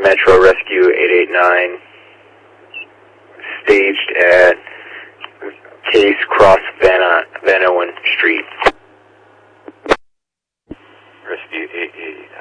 Metro Rescue 889, staged at Case Cross Van Owen Street. Rescue 889.